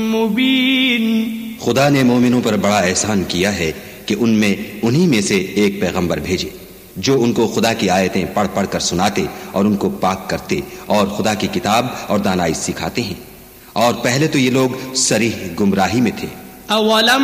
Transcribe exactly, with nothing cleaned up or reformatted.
मुबीन। खुदा ने मोमिनों पर बड़ा एहसान किया है कि उनमें उन्हीं में से एक पैगंबर भेजे जो उनको खुदा की आयतें पढ़ पढ़ कर सुनाते और उनको पाक करते और खुदा की किताब और दानाई सिखाते हैं। और पहले तो ये लोग सरीह गुमराही में थे।